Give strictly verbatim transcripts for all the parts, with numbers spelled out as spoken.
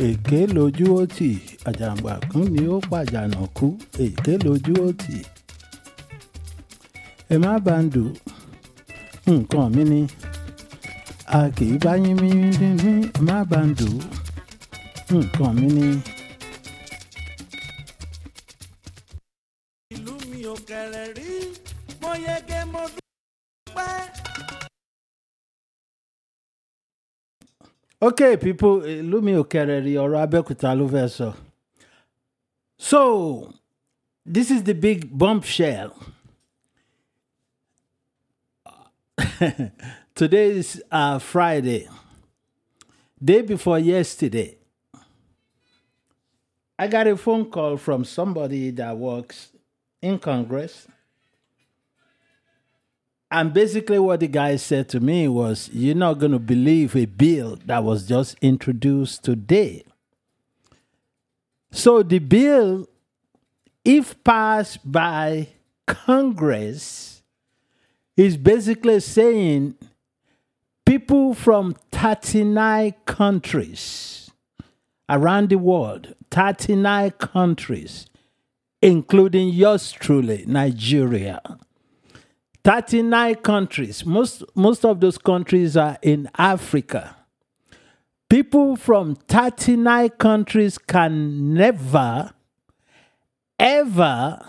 èké lójú ó tì àjàǹgbàkún ni ó pàjànàkú èké lójú ó tì. ẹ má bá ń dù nǹkan mi ni a kì í bá yín mí ní ẹ má bá ń dù nǹkan mi ni. ìlú mi ò kẹ̀rẹ̀ rí mo yege mo dúpẹ́. Okay, people, Lumi Okereri or Abekuta Luverso. So, this is the big bombshell. Today is uh, Friday, day before yesterday. I got a phone call from somebody that works in Congress. And basically what the guy said to me was, you're not going to believe a bill that was just introduced today. So the bill, if passed by Congress, is basically saying people from thirty-nine countries around the world, thirty-nine countries, including yours truly, Nigeria, thirty-nine countries. Most, most of those countries are in Africa. People from thirty-nine countries can never, ever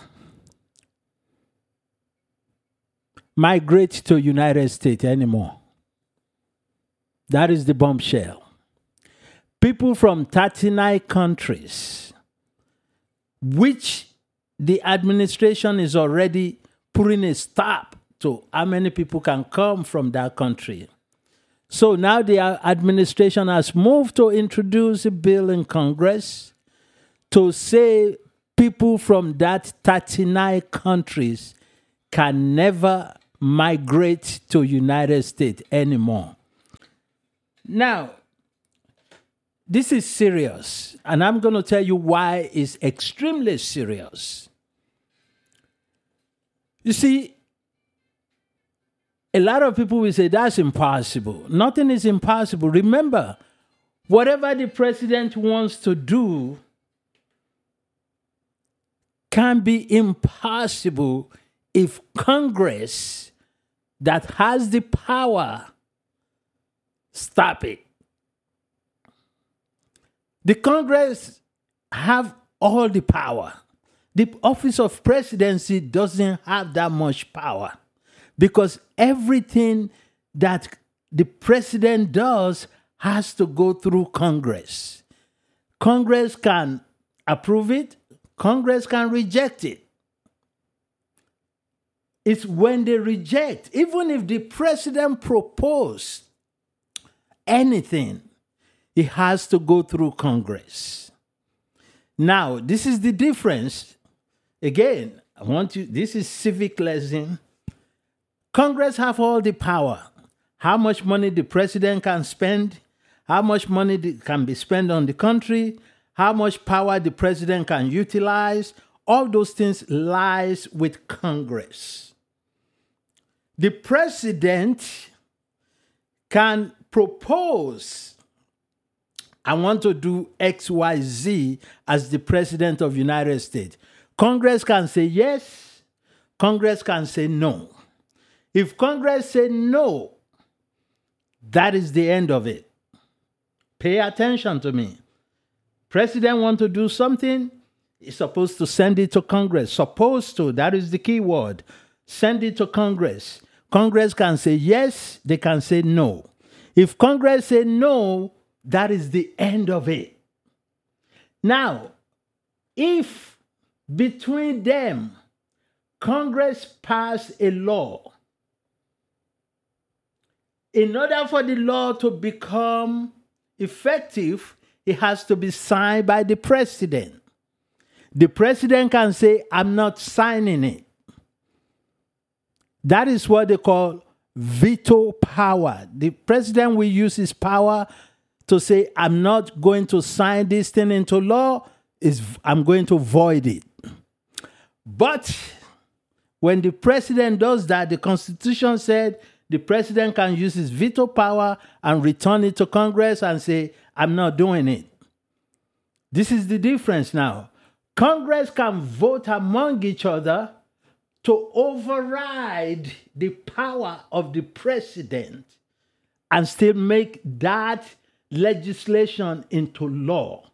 migrate to United States anymore. That is the bombshell. People from thirty-nine countries, which the administration is already putting a stop to how many people can come from that country. So now the administration has moved to introduce a bill in Congress to say people from that thirty-nine countries can never migrate to United States anymore. Now, this is serious, and I'm going to tell you why it's extremely serious. You see, a lot of people will say that's impossible. Nothing is impossible. Remember, whatever the president wants to do can be impossible if Congress, that has the power, stop it. The Congress have all the power. The office of presidency doesn't have that much power because everything that the president does has to go through Congress. Congress can approve it. Congress can reject it. It's when they reject, even if the president proposed anything, it has to go through Congress. Now, this is the difference. Again, I want you, this is civic lesson. Congress have all the power. How much money the president can spend, how much money can be spent on the country, how much power the president can utilize, all those things lies with Congress. The president can propose, I want to do X, Y, Z as the president of the United States. Congress can say yes. Congress can say no. If Congress say no, that is the end of it. Pay attention to me. President want to do something, he's supposed to send it to Congress. Supposed to, that is the key word. Send it to Congress. Congress can say yes, they can say no. If Congress say no, that is the end of it. Now, if between them, Congress pass a law, in order for the law to become effective, it has to be signed by the president. The president can say, I'm not signing it. That is what they call veto power. The president will use his power to say, I'm not going to sign this thing into law, is I'm going to void it. But when the president does that, the Constitution said the president can use his veto power and return it to Congress and say, I'm not doing it. This is the difference now. Congress can vote among each other to override the power of the president and still make that legislation into law.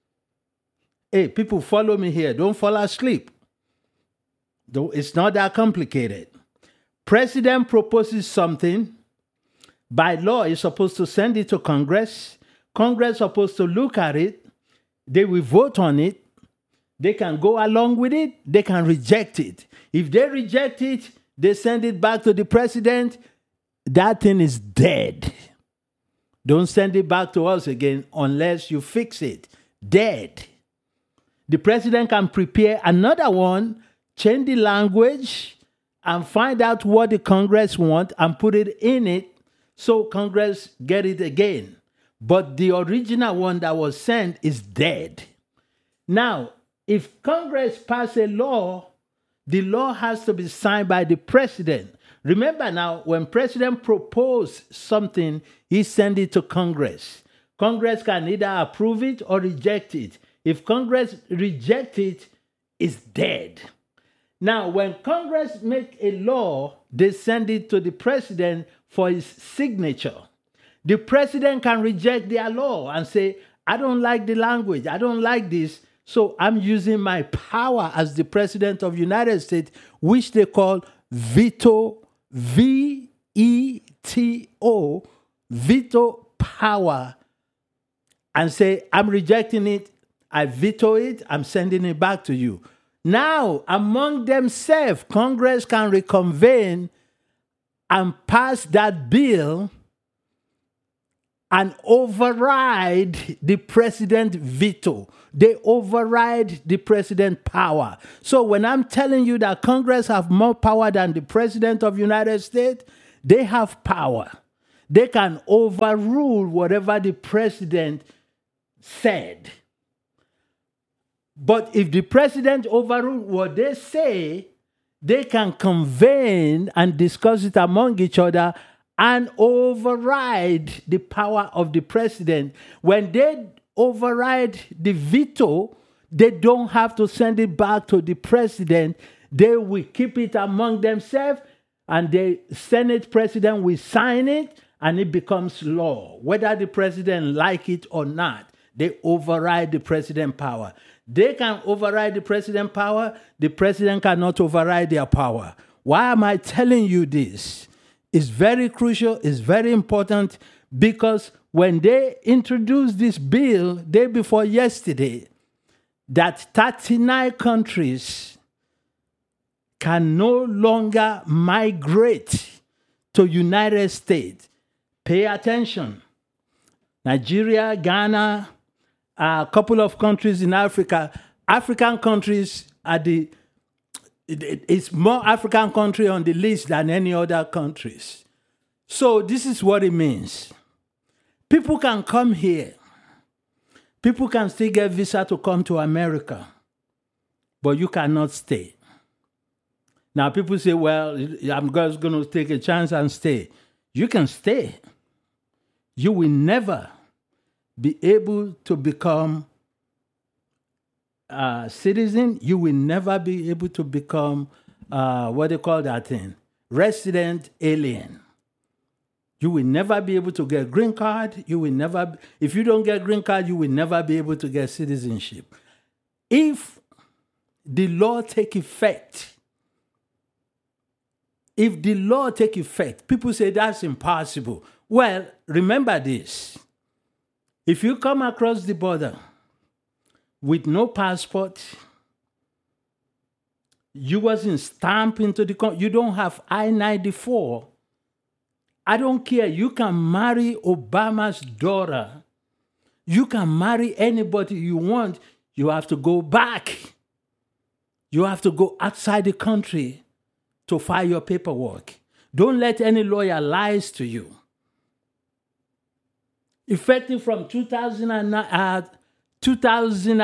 Hey, people, follow me here. Don't fall asleep. Though it's not that complicated. President proposes something. By law, he's supposed to send it to Congress. Congress is supposed to look at it. They will vote on it. They can go along with it. They can reject it. If they reject it, they send it back to the president. That thing is dead. Don't send it back to us again unless you fix it. Dead. The president can prepare another one, change the language, and find out what the Congress want and put it in it so Congress get it again. But the original one that was sent is dead. Now, if Congress pass a law, the law has to be signed by the president. Remember now, when president propose something, he send it to Congress. Congress can either approve it or reject it. If Congress reject it, it's dead. Now, when Congress make a law, they send it to the president for his signature. The president can reject their law and say, I don't like the language, I don't like this, so I'm using my power as the president of the United States, which they call veto, V E T O, veto power, and say, I'm rejecting it, I veto it, I'm sending it back to you. Now, among themselves, Congress can reconvene and pass that bill and override the president's veto. They override the president's power. So when I'm telling you that Congress have more power than the president of the United States, they have power. They can overrule whatever the president said. But if the president overrule what they say, they can convene and discuss it among each other and override the power of the president. When they override the veto, they don't have to send it back to the president. They will keep it among themselves, and the Senate president will sign it, and it becomes law. Whether the president like it or not, they override the president's power. They can override the president's power. The president cannot override their power. Why am I telling you this? It's very crucial. It's very important because when they introduced this bill day before yesterday, that thirty-nine countries can no longer migrate to United States. Pay attention. Nigeria, Ghana, a couple of countries in Africa. African countries are the, it's more African country on the list than any other countries. So this is what it means. People can come here. People can still get visa to come to America, but you cannot stay. Now people say, well, I'm just going to take a chance and stay. You can stay. You will never be able to become a citizen. You will never be able to become, uh, what they call that thing, resident alien. You will never be able to get green card. You will never, if you don't get green card, you will never be able to get citizenship. If the law take effect, if the law take effect, people say that's impossible. Well, remember this. If you come across the border with no passport, you wasn't stamped into the country, you don't have I ninety-four, I don't care. You can marry Obama's daughter. You can marry anybody you want. You have to go back. You have to go outside the country to file your paperwork. Don't let any lawyer lie to you. Effective from two thousand nine, uh, two thousand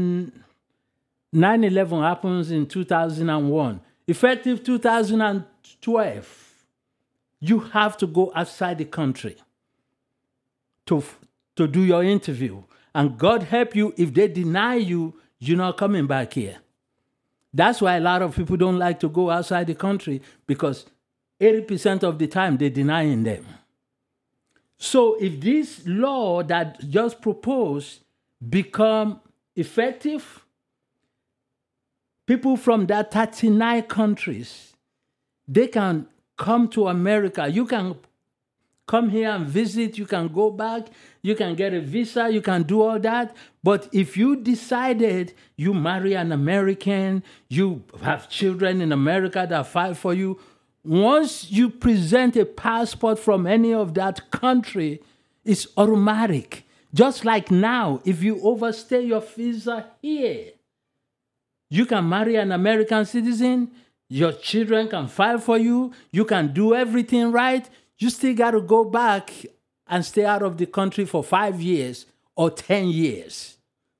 nine eleven happens in two thousand one. Effective two thousand twelve, you have to go outside the country to, to do your interview. And God help you, if they deny you, you're not coming back here. That's why a lot of people don't like to go outside the country, because eighty percent of the time they're denying them. So if this law that just proposed become effective, people from that thirty-nine countries, they can come to America. You can come here and visit. You can go back. You can get a visa. You can do all that. But if you decided you marry an American, you have children in America that fight for you, once you present a passport from any of that country, it's automatic. Just like now, if you overstay your visa here, you can marry an American citizen, your children can file for you, you can do everything right, you still got to go back and stay out of the country for five years or ten years.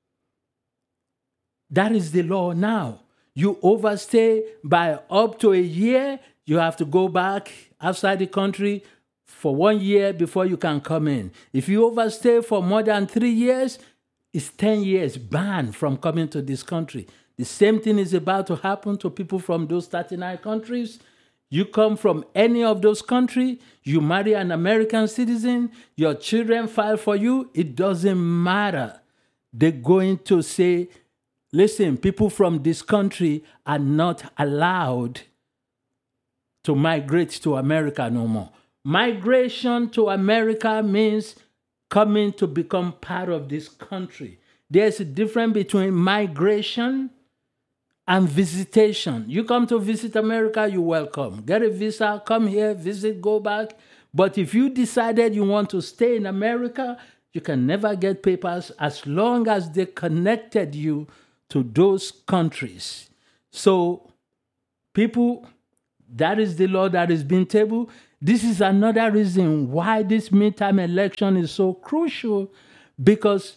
That is the law now. You overstay by up to a year, you have to go back outside the country for one year before you can come in. If you overstay for more than three years, it's ten years banned from coming to this country. The same thing is about to happen to people from those thirty-nine countries. You come from any of those countries, you marry an American citizen, your children file for you, it doesn't matter. They're going to say, listen, people from this country are not allowed to migrate to America no more. Migration to America means coming to become part of this country. There's a difference between migration and visitation. You come to visit America, you're welcome. Get a visa, come here, visit, go back. But if you decided you want to stay in America, you can never get papers as long as they connected you to those countries. So, people, that is the law that is being tabled. This is another reason why this midterm election is so crucial, because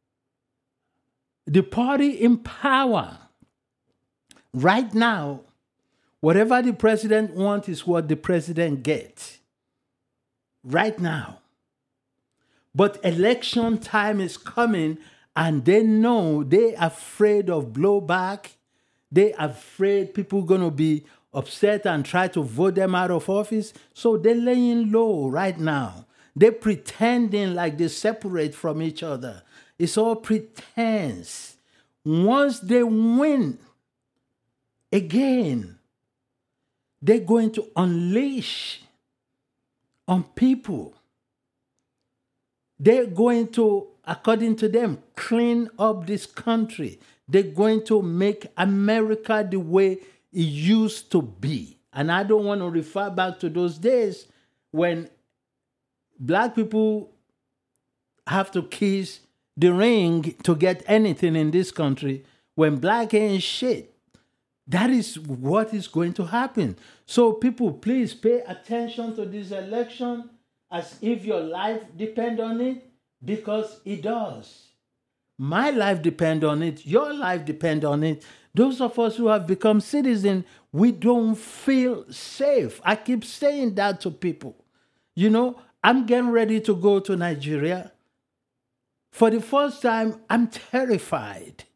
the party in power right now, whatever the president wants is what the president gets. Right now. But election time is coming, and they know they're afraid of blowback. They're afraid people are going to be upset and try to vote them out of office. So they're laying low right now. They're pretending like they separate from each other. It's all pretense. Once they win again, they're going to unleash on people. They're going to, according to them, clean up this country. They're going to make America the way it used to be. And I don't want to refer back to those days when black people have to kiss the ring to get anything in this country, when black ain't shit. That is what is going to happen. So people, please pay attention to this election as if your life depends on it, because it does. My life depends on it. Your life depends on it. Those of us who have become citizens, we don't feel safe. I keep saying that to people. You know, I'm getting ready to go to Nigeria. For the first time, I'm terrified.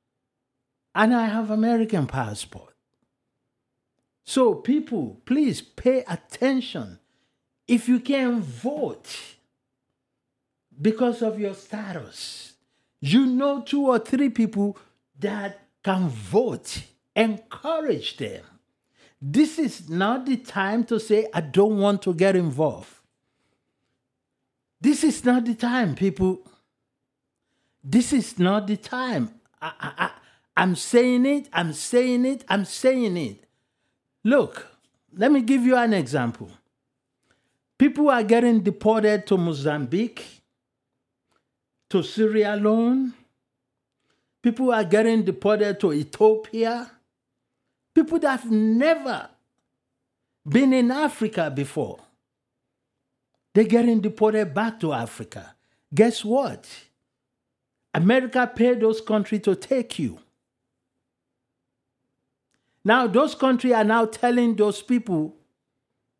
And I have American passport. So people, please pay attention. If you can vote because of your status, you know two or three people that can vote. Encourage them. This is not the time to say, I don't want to get involved. This is not the time, people. This is not the time. I, I, I, I'm saying it, I'm saying it, I'm saying it. Look, let me give you an example. People are getting deported to Mozambique, to Sierra Leone. People are getting deported to Ethiopia. People that have never been in Africa before. They're getting deported back to Africa. Guess what? America paid those countries to take you. Now, those countries are now telling those people,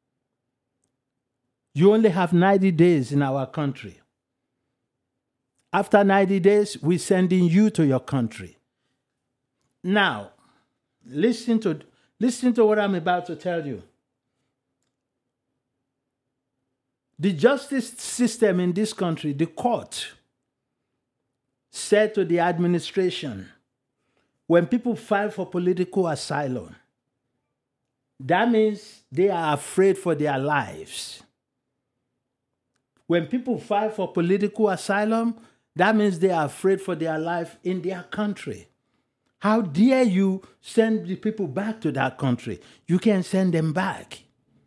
you only have ninety days in our country. After ninety days, we're sending you to your country. Now, listen to, listen to what I'm about to tell you. The justice system in this country, the court, said to the administration, when people file for political asylum, that means they are afraid for their lives. When people file for political asylum, that means they are afraid for their life in their country. How dare you send the people back to that country? You can send them back.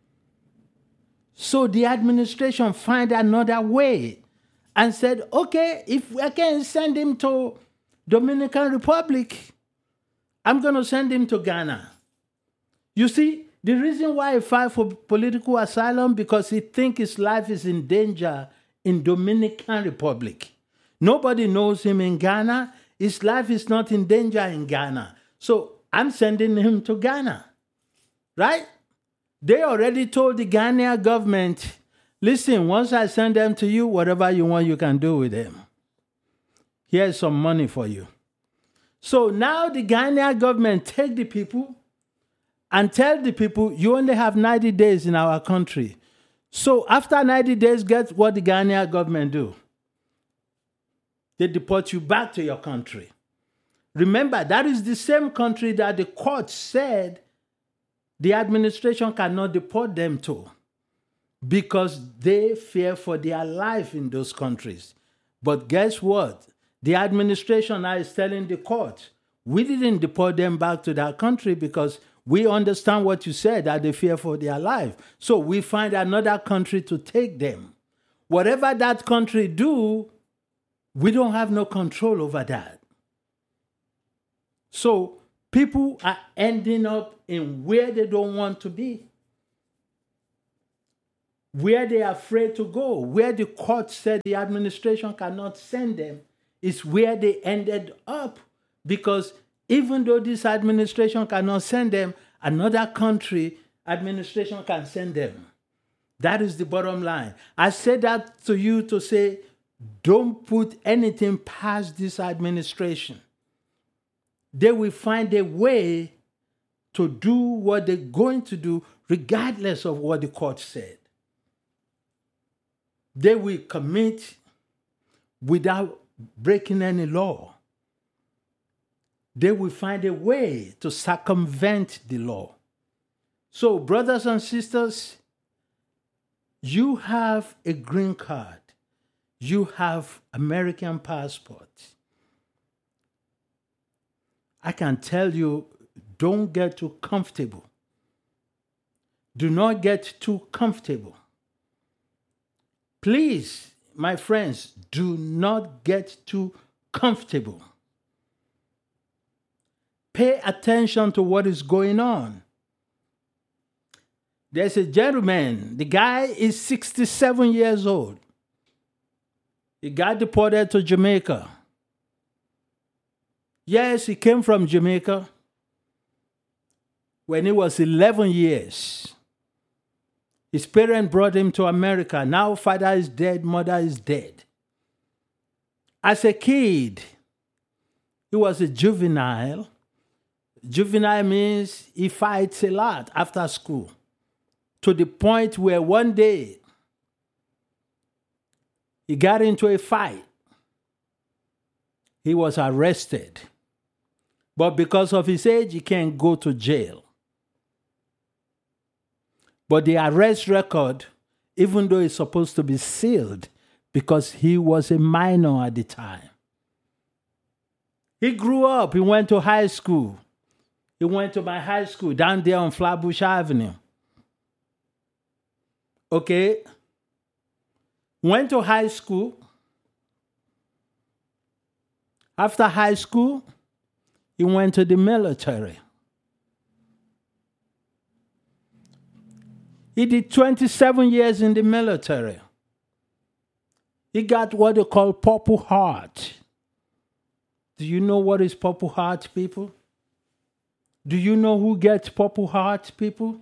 So the administration find another way and said, okay, if I can send him to Dominican Republic, I'm going to send him to Ghana. You see, the reason why he filed for political asylum, because he thinks his life is in danger in Dominican Republic. Nobody knows him in Ghana. His life is not in danger in Ghana. So I'm sending him to Ghana. Right? They already told the Ghanaian government, listen, once I send them to you, whatever you want, you can do with them. Here's some money for you. So now the Ghanaian government take the people and tell the people, you only have ninety days in our country. So after ninety days, guess what the Ghanaian government do? They deport you back to your country. Remember, that is the same country that the court said the administration cannot deport them to because they fear for their life in those countries. But guess what? The administration now is telling the court, we didn't deport them back to that country because we understand what you said, that they fear for their life. So we find another country to take them. Whatever that country do, we don't have no control over that. So people are ending up in where they don't want to be, where they are afraid to go, where the court said the administration cannot send them, is where they ended up. Because even though this administration cannot send them, another country administration can send them. That is the bottom line. I said that to you to say, don't put anything past this administration. They will find a way to do what they're going to do, regardless of what the court said. They will commit without breaking any law. They will find a way to circumvent the law. So, brothers and sisters, you have a green card. You have American passport. I can tell you, don't get too comfortable. Do not get too comfortable. Please, my friends, do not get too comfortable. Pay attention to what is going on. There's a gentleman, the guy is sixty-seven years old. He got deported to Jamaica. Yes, he came from Jamaica when he was eleven years. His parents brought him to America. Now father is dead, mother is dead. As a kid, he was a juvenile. Juvenile means he fights a lot after school, to the point where one day he got into a fight. He was arrested. But because of his age, he can't go to jail. But the arrest record, even though it's supposed to be sealed, because he was a minor at the time. He grew up. He went to high school. He went to my high school down there on Flatbush Avenue. Okay? Went to high school. After high school, he went to the military. He did twenty-seven years in the military. He got what they call Purple Heart. Do you know what is Purple Heart, people? Do you know who gets Purple Heart, people?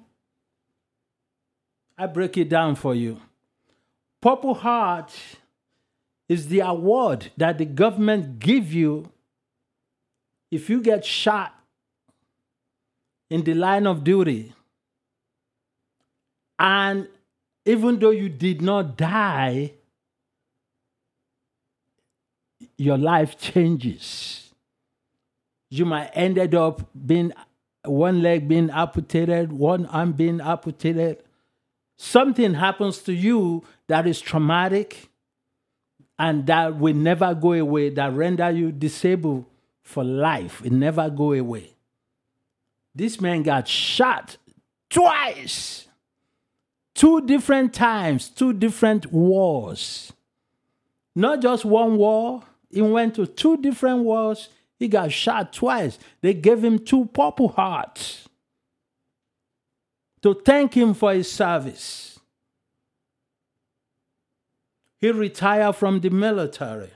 I break it down for you. Purple Heart is the award that the government give you if you get shot in the line of duty. And even though you did not die, your life changes. You might ended up being one leg being amputated, one arm being amputated. Something happens to you that is traumatic and that will never go away, that render you disabled for life. It never go away. This man got shot twice. Two different times, two different wars. Not just one war. He went to two different wars. He got shot twice. They gave him two Purple Hearts to thank him for his service. He retired from the military.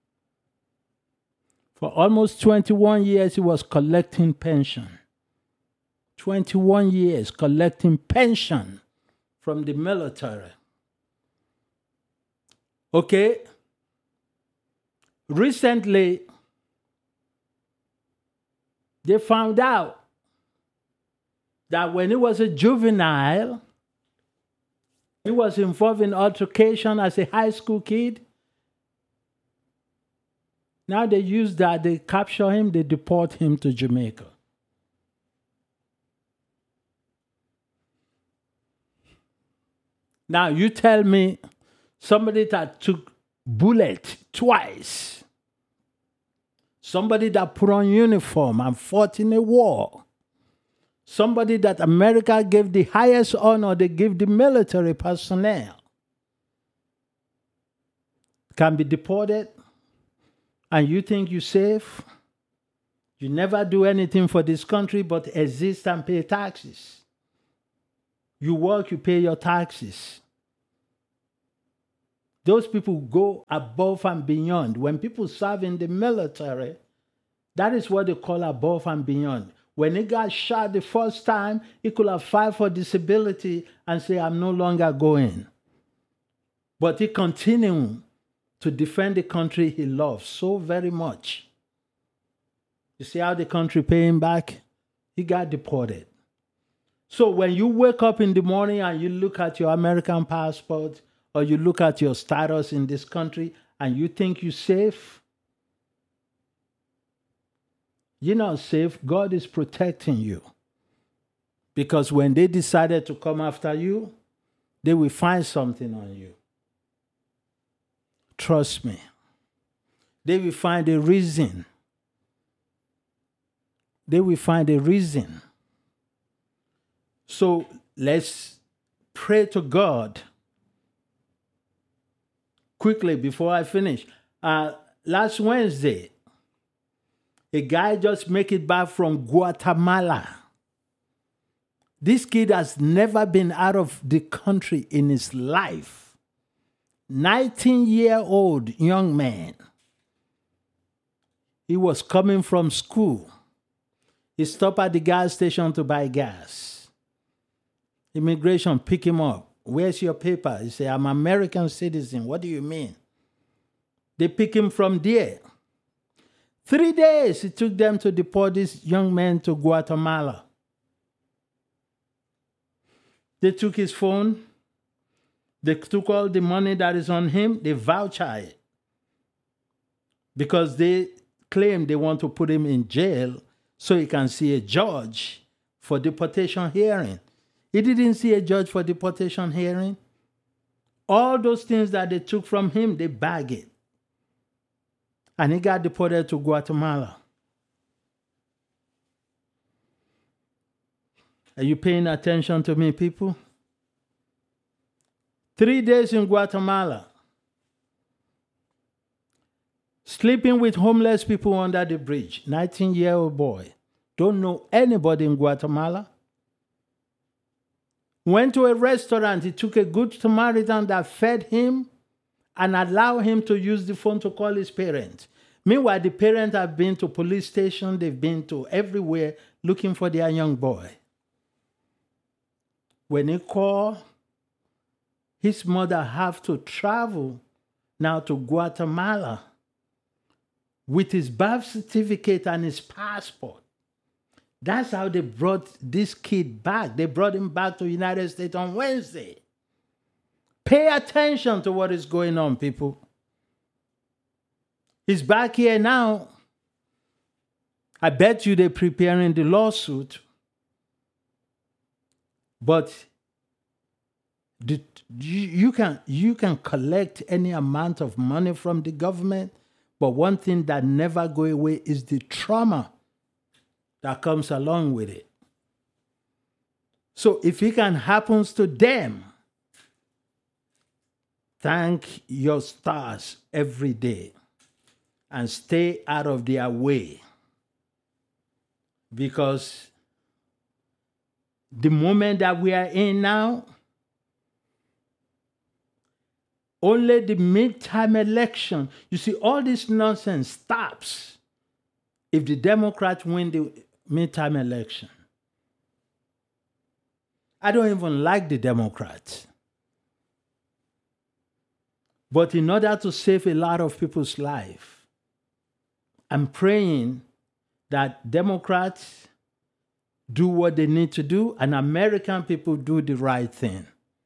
For almost twenty-one years, he was collecting pension. twenty-one years collecting pension from the military. Okay? Recently, they found out that when he was a juvenile, he was involved in altercation as a high school kid. Now they use that, they capture him, they deport him to Jamaica. Now you tell me somebody that took bullet twice, somebody that put on uniform and fought in a war, somebody that America gave the highest honor, they give the military personnel, can be deported, and you think you're safe? You never do anything for this country but exist and pay taxes. You work, you pay your taxes. Those people go above and beyond. When people serve in the military, that is what they call above and beyond. When he got shot the first time, he could have filed for disability and say, I'm no longer going. But he continued to defend the country he loves so very much. You see how the country paid him back? He got deported. So when you wake up in the morning and you look at your American passport or you look at your status in this country and you think you're safe, you're not safe. God is protecting you. Because when they decided to come after you, they will find something on you. Trust me. They will find a reason. They will find a reason. So let's pray to God. Quickly, before I finish. Uh, last Wednesday, a guy just make it back from Guatemala. This kid has never been out of the country in his life. nineteen-year-old young man. He was coming from school. He stopped at the gas station to buy gas. Immigration pick him up. Where's your paper? He said, I'm an American citizen. What do you mean? They pick him from there. Three days it took them to deport this young man to Guatemala. They took his phone. They took all the money that is on him. They voucher it. Because they claim they want to put him in jail so he can see a judge for deportation hearing. He didn't see a judge for deportation hearing. All those things that they took from him, they bag it. And he got deported to Guatemala. Are you paying attention to me, people? Three days in Guatemala. Sleeping with homeless people under the bridge. nineteen-year-old boy. Don't know anybody in Guatemala. Went to a restaurant. He took a good Samaritan that fed him and allowed him to use the phone to call his parents. Meanwhile, the parents have been to police station. They've been to everywhere looking for their young boy. When he called, his mother have to travel now to Guatemala with his birth certificate and his passport. That's how they brought this kid back. They brought him back to the United States on Wednesday. Pay attention to what is going on, people. He's back here now. I bet you they're preparing the lawsuit. But the, you, you, can, you can collect any amount of money from the government, but one thing that never goes away is the trauma that comes along with it. So if it can happen to them, thank your stars every day and stay out of their way. Because the moment that we are in now, only the midterm election, you see, all this nonsense stops if the Democrats win the midterm election. I don't even like the Democrats. But in order to save a lot of people's life, I'm praying that Democrats do what they need to do and American people do the right thing.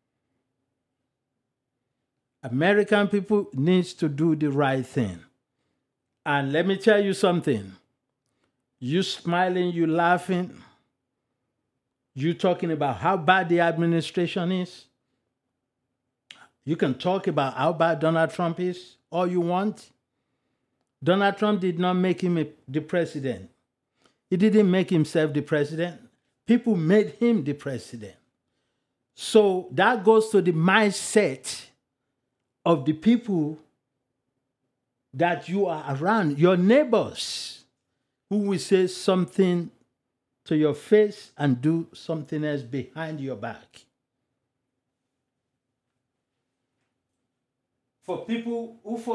American people needs to do the right thing. And let me tell you something. You smiling, you laughing, you talking about how bad the administration is. You can talk about how bad Donald Trump is all you want. Donald Trump did not make him a, the president. He didn't make himself the president. People made him the president. So that goes to the mindset of the people that you are around, your neighbors, who will say something to your face and do something else behind your back. For people who